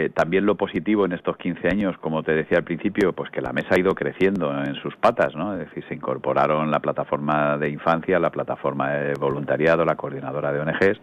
También lo positivo en estos 15 años, como te decía al principio, pues que la mesa ha ido creciendo en sus patas, ¿no? Es decir, se incorporaron la plataforma de infancia, la plataforma de voluntariado, la coordinadora de ONGs.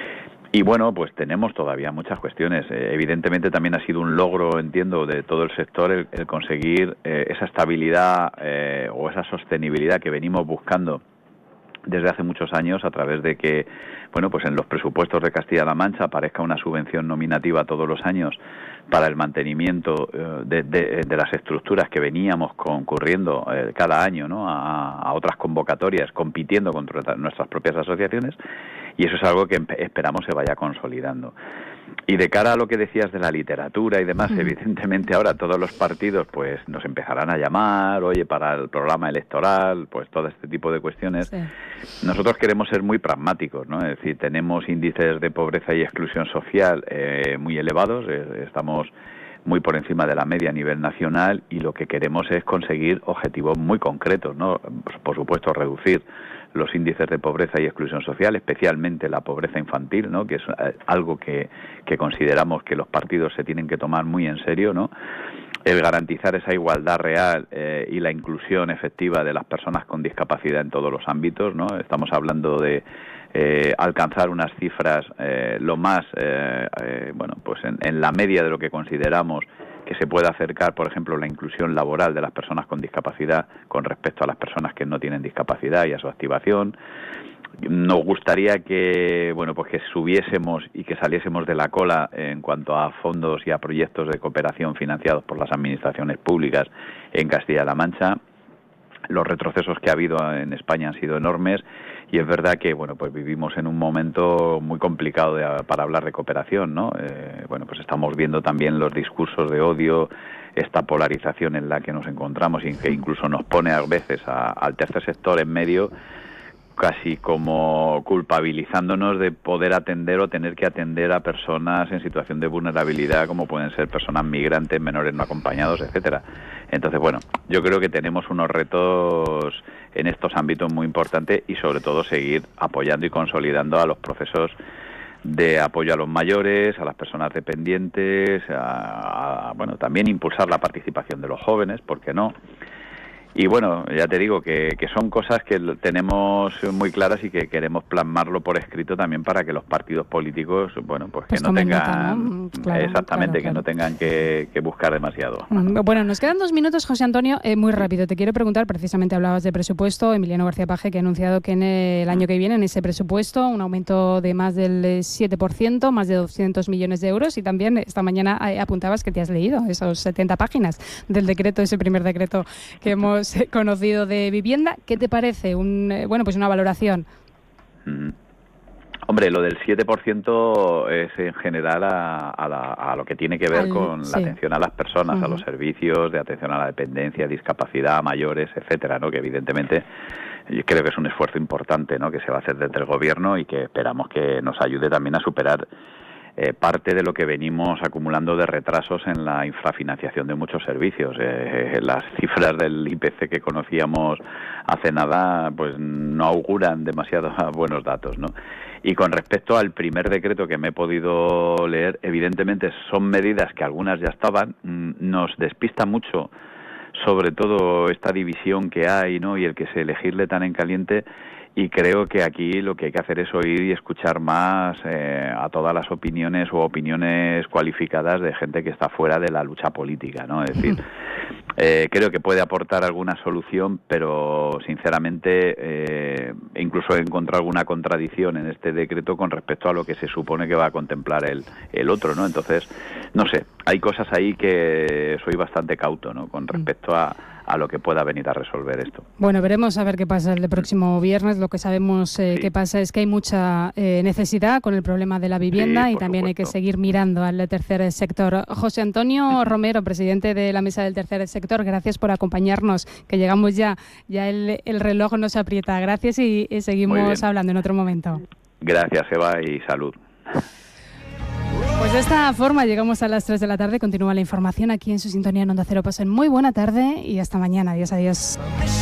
Y bueno, pues tenemos todavía muchas cuestiones. Evidentemente también ha sido un logro, entiendo, de todo el sector el conseguir esa estabilidad o esa sostenibilidad que venimos buscando desde hace muchos años, a través de que, bueno, pues en los presupuestos de Castilla-La Mancha aparezca una subvención nominativa todos los años para el mantenimiento de las estructuras que veníamos concurriendo cada año, ¿no?, a otras convocatorias, compitiendo contra nuestras propias asociaciones, y eso es algo que esperamos se vaya consolidando. Y de cara a lo que decías de la literatura y demás, evidentemente ahora todos los partidos pues nos empezarán a llamar, oye, para el programa electoral, pues todo este tipo de cuestiones. Sí. Nosotros queremos ser muy pragmáticos, ¿no? Es decir, tenemos índices de pobreza y exclusión social muy elevados, estamos muy por encima de la media a nivel nacional, y lo que queremos es conseguir objetivos muy concretos, ¿no? Por supuesto, reducir los índices de pobreza y exclusión social, especialmente la pobreza infantil, ¿no?, que es algo que consideramos que los partidos se tienen que tomar muy en serio, ¿no? El garantizar esa igualdad real y la inclusión efectiva de las personas con discapacidad en todos los ámbitos, ¿no? Estamos hablando de alcanzar unas cifras lo más, bueno, pues en la media de lo que consideramos que se pueda acercar, por ejemplo, la inclusión laboral de las personas con discapacidad con respecto a las personas que no tienen discapacidad y a su activación. Nos gustaría que, bueno, pues que subiésemos y que saliésemos de la cola en cuanto a fondos y a proyectos de cooperación financiados por las administraciones públicas en Castilla-La Mancha. Los retrocesos que ha habido en España han sido enormes, y es verdad que, bueno, pues vivimos en un momento muy complicado para hablar de cooperación, ¿no? Bueno, pues estamos viendo también los discursos de odio, esta polarización en la que nos encontramos, y que incluso nos pone a veces al tercer sector en medio, casi como culpabilizándonos de poder atender o tener que atender a personas en situación de vulnerabilidad, como pueden ser personas migrantes, menores no acompañados, etcétera. Entonces, bueno, yo creo que tenemos unos retos en estos ámbitos muy importantes, y sobre todo seguir apoyando y consolidando a los procesos de apoyo a los mayores, a las personas dependientes, bueno, también impulsar la participación de los jóvenes, ¿por qué no? Y bueno, ya te digo que son cosas que tenemos muy claras y que queremos plasmarlo por escrito también, para que los partidos políticos, bueno, pues que no tengan, ¿no? Claro, exactamente, claro. Que no tengan que buscar demasiado. Bueno, nos quedan 2 minutos, José Antonio, muy rápido. Te quiero preguntar, precisamente hablabas de presupuesto, Emiliano García Paje, que ha anunciado que en el año que viene, en ese presupuesto, un aumento de más del 7%, más de 200 millones de euros, y también esta mañana apuntabas que te has leído esos 70 páginas del decreto, ese primer decreto que hemos conocido de vivienda. ¿Qué te parece? Bueno, pues una valoración. Hombre, lo del 7% es en general a lo que tiene que ver con la atención a las personas, a los servicios de atención a la dependencia, discapacidad, mayores, etcétera, ¿no? Que evidentemente yo creo que es un esfuerzo importante, ¿no?, que se va a hacer desde el gobierno, y que esperamos que nos ayude también a superar parte de lo que venimos acumulando de retrasos en la infrafinanciación de muchos servicios. Las cifras del IPC que conocíamos hace nada pues no auguran demasiado buenos datos, ¿no? Y con respecto al primer decreto que me he podido leer, evidentemente son medidas que algunas ya estaban, nos despista mucho sobre todo esta división que hay, ¿no?, y el que se elegirle tan en caliente. Y creo que aquí lo que hay que hacer es oír y escuchar más a todas las opiniones o opiniones cualificadas de gente que está fuera de la lucha política, ¿no? Es decir, creo que puede aportar alguna solución, pero sinceramente incluso he encontrado alguna contradicción en este decreto con respecto a lo que se supone que va a contemplar el otro, ¿no? Entonces, no sé, hay cosas ahí que soy bastante cauto, ¿no?, con respecto a lo que pueda venir a resolver esto. Bueno, veremos a ver qué pasa el próximo viernes. Lo que sabemos que pasa es que hay mucha necesidad con el problema de la vivienda, y también hay que seguir mirando al tercer sector. José Antonio Romero, presidente de la Mesa del Tercer Sector, gracias por acompañarnos, que llegamos ya el reloj nos aprieta. Gracias, y seguimos hablando en otro momento. Gracias, Eva, y salud. Pues de esta forma llegamos a las 3 de la tarde. Continúa la información aquí en su sintonía en Onda Cero. Pasen muy buena tarde y hasta mañana. Adiós, adiós.